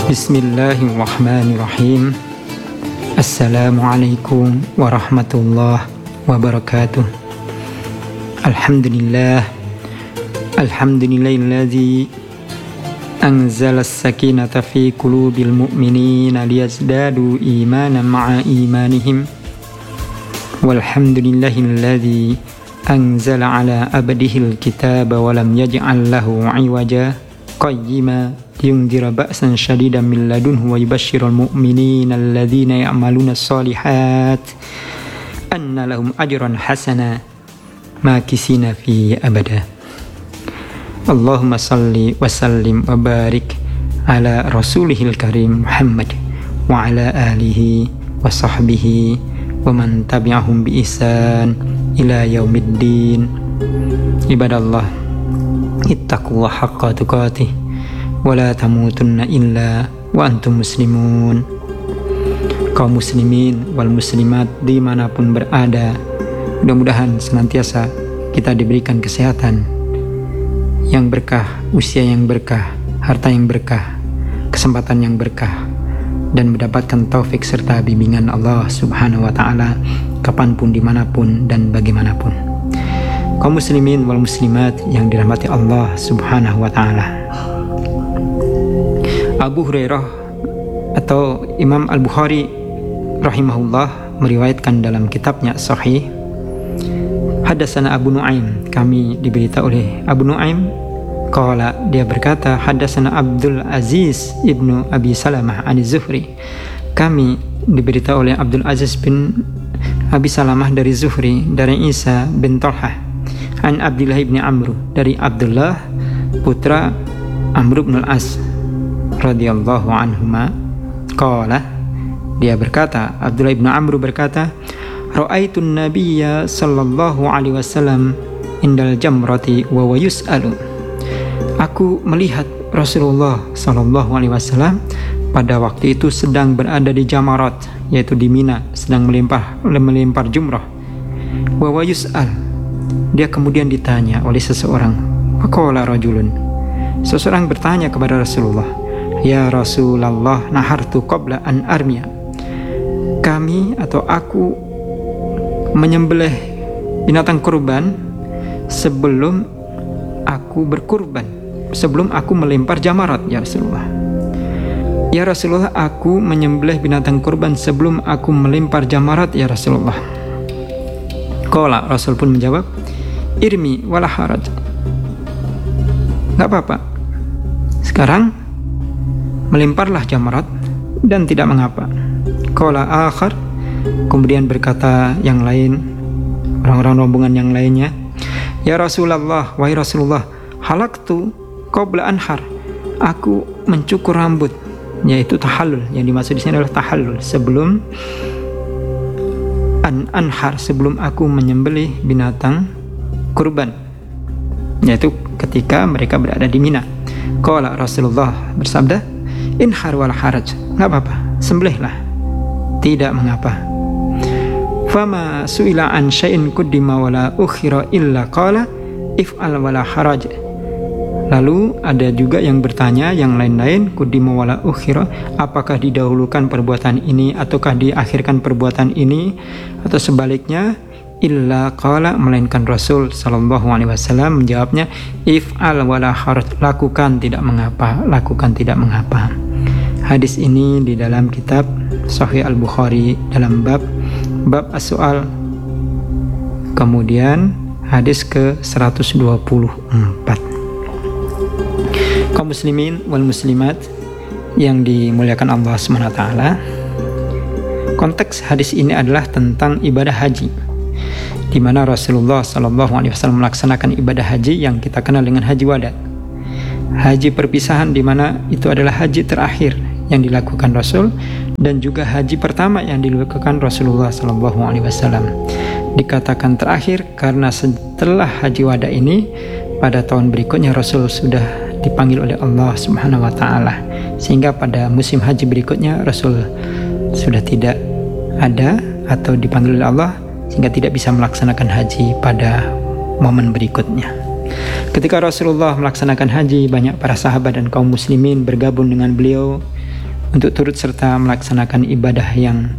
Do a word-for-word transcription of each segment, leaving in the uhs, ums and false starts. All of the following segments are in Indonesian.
Bismillahirrahmanirrahim. Assalamualaikum warahmatullahi wabarakatuh. Alhamdulillah. Alhamdulillahilladzi anzala as-sakinata fi qulubil mu'minina liyazdadu imanan ma'a imanihim. Walhamdulillahilladzi anzala ala abdihil kitaba wa lam yaj'al lahu 'iwaja qayyima liyundhira ba'san shadidan min ladunhu wa yubashshiral mu'minina alladzina ya'maluna as-solihat anna lahum ajran hasana makisina fi abada. Allahumma salli wa sallim wa barik ala rasulihil karim Muhammad wa ala alihi wa sahbihi wa man tabi'ahum bi ihsan ila yaumiddin. Ibadallah, ittaqullaha haqqa tuqatih wa la tamutunna illa wa antum muslimun. Kaum muslimin wal muslimat dimanapun berada, mudah-mudahan senantiasa kita diberikan kesehatan yang berkah, usia yang berkah, harta yang berkah, kesempatan yang berkah, dan mendapatkan taufik serta bimbingan Allah subhanahu wa ta'ala kapanpun, dimanapun, dan bagaimanapun. Kaum muslimin wal muslimat yang dirahmati Allah subhanahu wa ta'ala, Abu Hurairah atau Imam Al-Bukhari rahimahullah meriwayatkan dalam kitabnya Sahih, Hadatsana Abu Nuaim, kami diberitahu oleh Abu Nuaim, qala, dia berkata, hadatsana Abdul Aziz ibnu Abi Salamah an-Zuhri, kami diberitahu oleh Abdul Aziz bin Abi Salamah dari Zuhri, dari Isa bin Talhah, an Abdullah bin Amr, dari Abdullah putra Amr bin Al-As radhiyallahu anhuma, qala, dia berkata, Abdullah bin Amr berkata, ra'aitun nabiyya sallallahu alaihi wasallam indal jamrati wa wa yus'alu. Aku melihat Rasulullah sallallahu alaihi wasallam pada waktu itu sedang berada di Jamarat, yaitu di Mina, sedang melempar melempar jumrah. Wa wa yus'al, dia kemudian ditanya oleh seseorang. Faqala rajulun, seseorang bertanya kepada Rasulullah, ya Rasulullah, nahartu qabla an armiya. Kami atau aku menyembelih binatang kurban sebelum aku berkurban, sebelum aku melempar jamarat, ya Rasulullah. Ya Rasulullah, aku menyembelih binatang kurban sebelum aku melempar jamarat, ya Rasulullah. Qala, Rasul pun menjawab, irmi wala haraj, gak apa-apa, sekarang melemparlah jamarat dan tidak mengapa. Qala akhar, kemudian berkata yang lain, orang-orang rombongan yang lainnya, ya Rasulullah, wahai Rasulullah, halaktu qabla anhar, aku mencukur rambut, yaitu tahallul. Yang dimaksud di sini adalah tahallul, sebelum an anhar, sebelum aku menyembelih binatang kurban, yaitu ketika mereka berada di Mina. Qala, Rasulullah bersabda, inhar wal haraj, enggak apa-apa, sembelihlah, tidak mengapa. Fama su'ila an syai'in quddima wala ukhira illa qala if'al wala haraj. Lalu ada juga yang bertanya yang lain-lain, quddima wala ukhira, apakah didahulukan perbuatan ini ataukah diakhirkan perbuatan ini, atau sebaliknya, illa qala, melainkan Rasul sallallahu alaihi wasallam menjawabnya, if'al wala haraj, lakukan tidak mengapa, lakukan tidak mengapa. Hadis ini di dalam kitab Sahih Al-Bukhari dalam bab bab as-su'al. Kemudian hadis ke seratus dua puluh empat. Kaum muslimin wal muslimat yang dimuliakan Allah subhanahu wa taala, konteks hadis ini adalah tentang ibadah haji, di mana Rasulullah sallallahu alaihi wasallam melaksanakan ibadah haji yang kita kenal dengan haji wada, haji perpisahan, di mana itu adalah haji terakhir yang dilakukan Rasul, dan juga haji pertama yang dilakukan Rasulullah sallallahu alaihi wasallam. Dikatakan terakhir karena setelah haji wada ini, pada tahun berikutnya Rasul sudah dipanggil oleh Allah subhanahu wa ta'ala, sehingga pada musim haji berikutnya Rasul sudah tidak ada atau dipanggil oleh Allah, sehingga tidak bisa melaksanakan haji pada momen berikutnya. Ketika Rasulullah melaksanakan haji, banyak para sahabat dan kaum muslimin bergabung dengan beliau untuk turut serta melaksanakan ibadah yang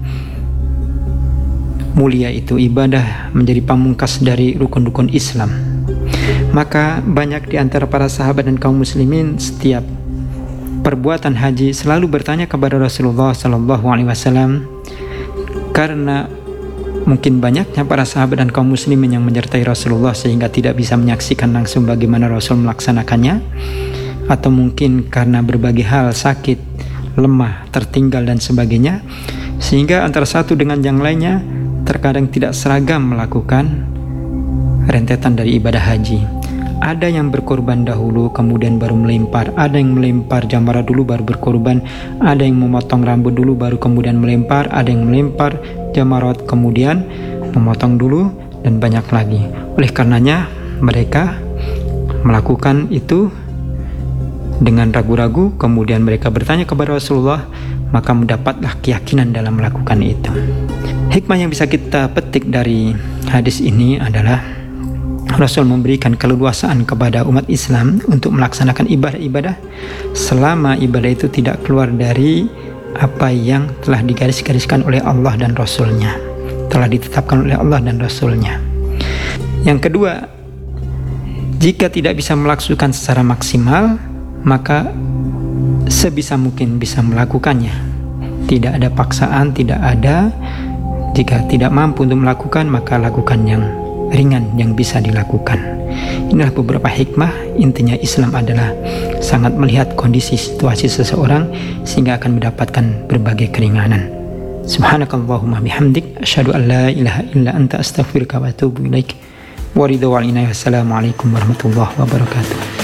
mulia itu, ibadah menjadi pamungkas dari rukun-rukun Islam. Maka banyak di antara para sahabat dan kaum muslimin setiap perbuatan haji selalu bertanya kepada Rasulullah sallallahu alaihi wasallam, karena mungkin banyaknya para sahabat dan kaum muslimin yang menyertai Rasulullah sehingga tidak bisa menyaksikan langsung bagaimana Rasul melaksanakannya, atau mungkin karena berbagai hal, sakit, lemah, tertinggal dan sebagainya, sehingga antara satu dengan yang lainnya terkadang tidak seragam melakukan rentetan dari ibadah haji. Ada yang berkorban dahulu kemudian baru melempar, ada yang melempar jamarat dulu baru berkorban, ada yang memotong rambut dulu baru kemudian melempar, ada yang melempar jamarat kemudian memotong dulu, dan banyak lagi. Oleh karenanya mereka melakukan itu dengan ragu-ragu, kemudian mereka bertanya kepada Rasulullah, maka mendapatlah keyakinan dalam melakukan itu. Hikmah yang bisa kita petik dari hadis ini adalah Rasul memberikan keleluasaan kepada umat Islam untuk melaksanakan ibadah-ibadah selama ibadah itu tidak keluar dari apa yang telah digaris-gariskan oleh Allah dan Rasulnya, telah ditetapkan oleh Allah dan Rasulnya. Yang kedua, jika tidak bisa melaksanakan secara maksimal, maka sebisa mungkin bisa melakukannya. Tidak ada paksaan, tidak ada. Jika tidak mampu untuk melakukan, maka lakukan yang ringan yang bisa dilakukan. Inilah beberapa hikmah. Intinya Islam adalah sangat melihat kondisi situasi seseorang sehingga akan mendapatkan berbagai keringanan. Subhanakallahumma bihamdik, asyhadu an la ilaha illa anta, astaghfiruka wa atubu ilaik. Wassalamualaikum warahmatullahi wabarakatuh.